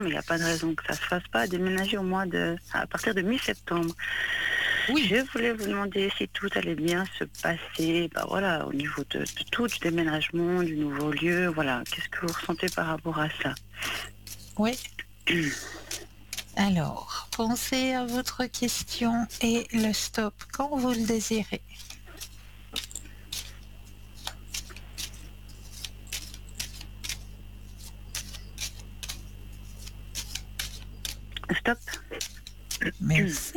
mais il n'y a pas de raison que ça se fasse pas, déménager à partir de mi-septembre. Oui. Je voulais vous demander si tout allait bien se passer, voilà, au niveau de tout, du déménagement, du nouveau lieu, voilà. Qu'est-ce que vous ressentez par rapport à ça? Oui. Alors, pensez à votre question et le stop quand vous le désirez. Stop. Merci.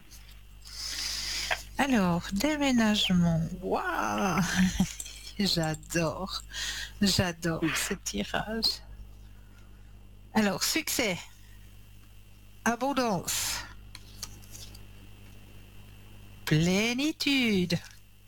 Alors, déménagement. Waouh! J'adore ce tirage. Alors, succès, abondance, plénitude.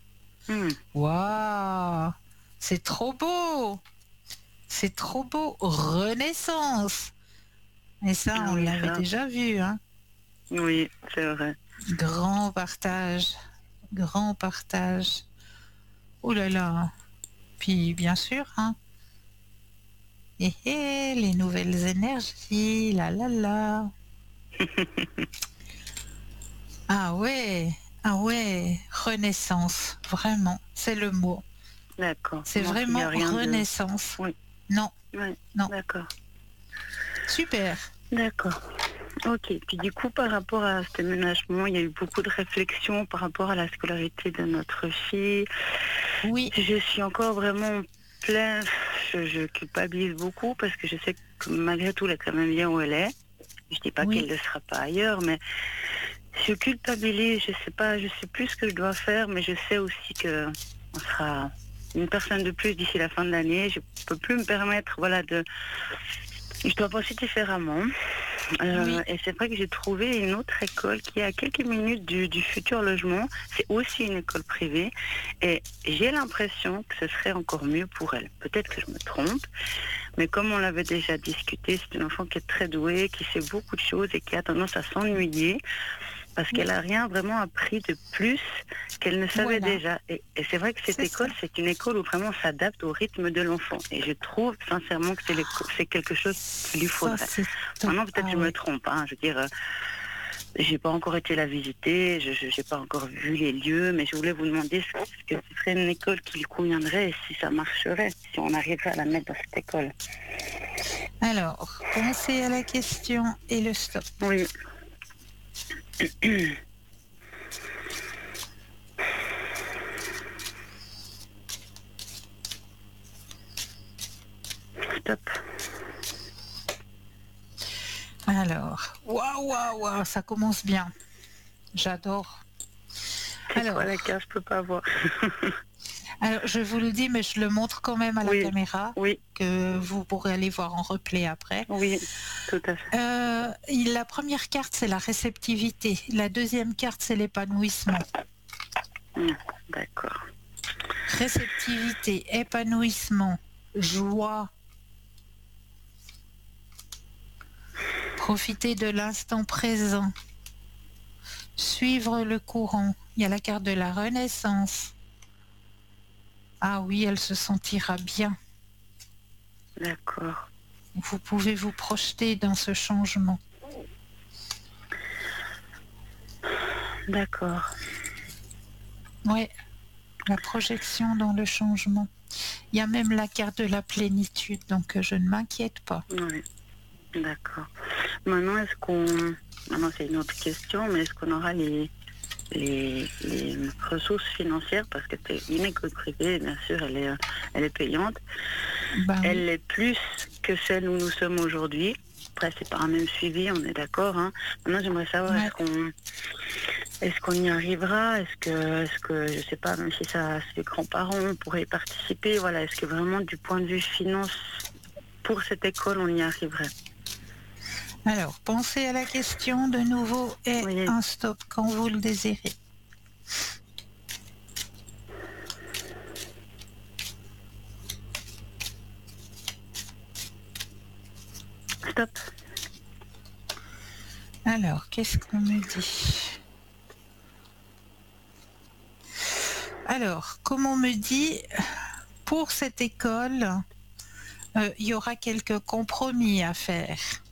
Waouh! C'est trop beau! C'est trop beau! Renaissance! Et ça, on l'avait déjà vu, hein? Oui, c'est vrai. Grand partage. Grand partage. Oh là là! Puis, bien sûr, hein? Les nouvelles énergies, là là là. Ah ouais, renaissance, vraiment, c'est le mot. D'accord. C'est Donc, il n'y vraiment a rien renaissance. Oui. Non, Oui. non. D'accord. Super. D'accord. Ok. Puis du coup, par rapport à ce déménagement, il y a eu beaucoup de réflexions par rapport à la scolarité de notre fille. Oui. Je suis encore vraiment plein. Je culpabilise beaucoup parce que je sais que malgré tout, elle est quand même bien où elle est. Je dis pas Oui. qu'elle ne sera pas ailleurs, mais je culpabilise. Je sais plus ce que je dois faire, mais je sais aussi que on sera une personne de plus d'ici la fin de l'année. Je peux plus me permettre, voilà, je dois penser différemment. Oui. Et c'est vrai que j'ai trouvé une autre école qui est à quelques minutes du futur logement. C'est aussi une école privée. Et j'ai l'impression que ce serait encore mieux pour elle. Peut-être que je me trompe. Mais comme on l'avait déjà discuté, c'est une enfant qui est très douée, qui sait beaucoup de choses et qui a tendance à s'ennuyer. Parce qu'elle n'a rien vraiment appris de plus qu'elle ne savait déjà. Et c'est vrai que cette école, c'est une école où vraiment on s'adapte au rythme de l'enfant. Et je trouve sincèrement que c'est quelque chose qu'il lui faudrait. Maintenant, peut-être je me trompe. Hein, je veux dire, j'ai pas encore été la visiter, je n'ai pas encore vu les lieux, mais je voulais vous demander ce que ce serait une école qui lui conviendrait et si ça marcherait, si on arriverait à la mettre dans cette école. Alors, pensez à la question et le stop. Oui. Stop. Alors, waouh, ça commence bien. J'adore. C'est quoi la case, je peux pas voir. Alors, je vous le dis, mais je le montre quand même à la caméra, que vous pourrez aller voir en replay après. Oui, tout à fait. La première carte, c'est la réceptivité. La deuxième carte, c'est l'épanouissement. D'accord. Réceptivité, épanouissement, joie. Profiter de l'instant présent. Suivre le courant. Il y a la carte de la renaissance. Ah oui, elle se sentira bien. D'accord. Vous pouvez vous projeter dans ce changement. D'accord. Oui, la projection dans le changement. Il y a même la carte de la plénitude, donc je ne m'inquiète pas. Oui, d'accord. Maintenant, maintenant c'est une autre question, mais est-ce qu'on aura les ressources financières, parce que c'est une école privée, bien sûr, elle est payante. Elle est plus que celle où nous sommes aujourd'hui. Après, c'est pas un même suivi, on est d'accord. Hein. Maintenant, j'aimerais savoir, est-ce qu'on y arrivera? Est-ce que, je sais pas, même si ses grands-parents pourraient y participer, voilà, est-ce que vraiment, du point de vue finance, pour cette école, on y arriverait? Alors, pensez à la question de nouveau et un stop quand vous le désirez. Stop. Alors, qu'est-ce qu'on me dit? Alors, comme on me dit, pour cette école, il y aura quelques compromis à faire.